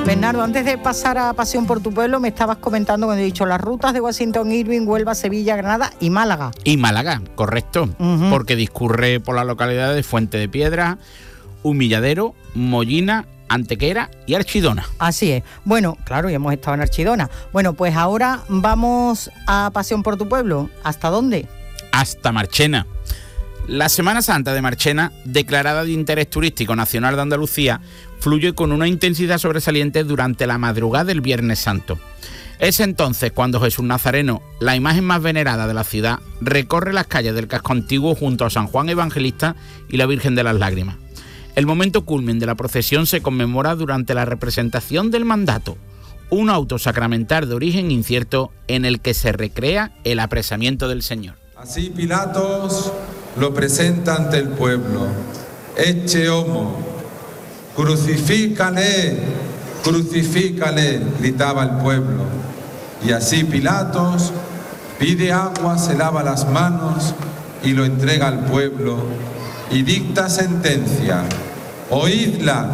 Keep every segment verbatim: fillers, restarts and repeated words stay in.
Bernardo, antes de pasar a Pasión por tu Pueblo, me estabas comentando cuando he dicho las rutas de Washington Irving, Huelva, Sevilla, Granada y Málaga. Y Málaga, correcto, uh-huh. porque discurre por la localidad de Fuente de Piedra, Humilladero, Mollina, Antequera y Archidona. Así es. Bueno, claro, ya hemos estado en Archidona. Bueno, pues ahora vamos a Pasión por tu Pueblo. ¿Hasta dónde? Hasta Marchena. La Semana Santa de Marchena, declarada de interés turístico nacional de Andalucía, fluye con una intensidad sobresaliente durante la madrugada del Viernes Santo. Es entonces cuando Jesús Nazareno, la imagen más venerada de la ciudad, recorre las calles del casco antiguo junto a San Juan Evangelista y la Virgen de las Lágrimas. El momento culmen de la procesión se conmemora durante la representación del mandato, un auto sacramental de origen incierto en el que se recrea el apresamiento del Señor. Así Pilatos lo presenta ante el pueblo. Ecce homo, crucifícale, crucifícale, gritaba el pueblo. Y así Pilatos pide agua, se lava las manos y lo entrega al pueblo y dicta sentencia. Oídla.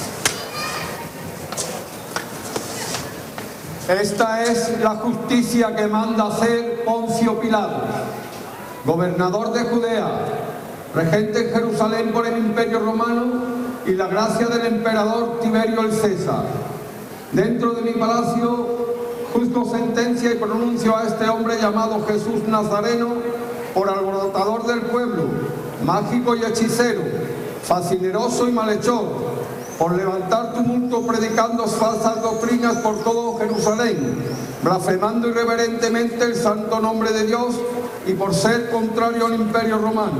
Esta es la justicia que manda hacer Poncio Pilato, gobernador de Judea, regente en Jerusalén por el Imperio Romano y la gracia del emperador Tiberio el César. Dentro de mi palacio juzgo sentencia y pronuncio a este hombre llamado Jesús Nazareno por alborotador del pueblo, mágico y hechicero, fascineroso y malhechor, por levantar tumulto predicando falsas doctrinas por todo Jerusalén, blasfemando irreverentemente el santo nombre de Dios y por ser contrario al Imperio Romano.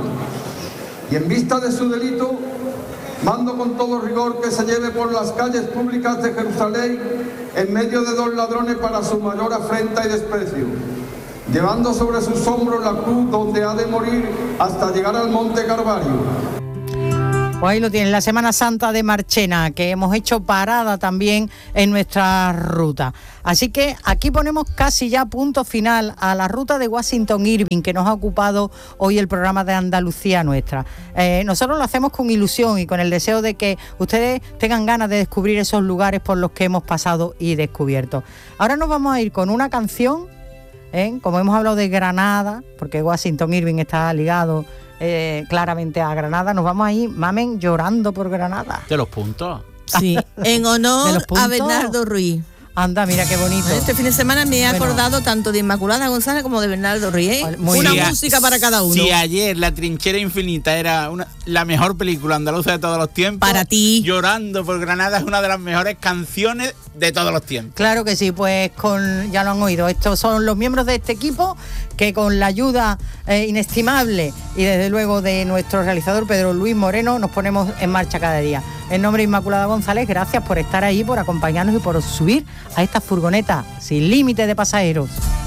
Y en vista de su delito, mando con todo rigor que se lleve por las calles públicas de Jerusalén en medio de dos ladrones para su mayor afrenta y desprecio, llevando sobre sus hombros la cruz donde ha de morir hasta llegar al monte Calvario. Pues ahí lo tienen, la Semana Santa de Marchena, que hemos hecho parada también en nuestra ruta. Así que aquí ponemos casi ya punto final a la ruta de Washington Irving, que nos ha ocupado hoy el programa de Andalucía Nuestra. Eh, nosotros lo hacemos con ilusión y con el deseo de que ustedes tengan ganas de descubrir esos lugares por los que hemos pasado y descubierto. Ahora nos vamos a ir con una canción, ¿eh? Como hemos hablado de Granada, porque Washington Irving está ligado Eh, claramente a Granada, nos vamos a ir, mamen, llorando por Granada. De los puntos. Sí, en honor a Bernardo Ruiz. Anda, mira qué bonito. Este fin de semana me he bueno. acordado tanto de Inmaculada González como de Bernardo Ruiz, ¿eh? Muy una bien. Música para cada uno. Si ayer La Trinchera Infinita era una, la mejor película andaluza de todos los tiempos, para ti, Llorando por Granada es una de las mejores canciones de todos los tiempos. Claro que sí, pues con ya lo han oído. Estos son los miembros de este equipo que con la ayuda eh, inestimable y desde luego de nuestro realizador Pedro Luis Moreno nos ponemos en marcha cada día. En nombre de Inmaculada González, gracias por estar ahí, por acompañarnos y por subir a esta furgoneta sin límite de pasajeros.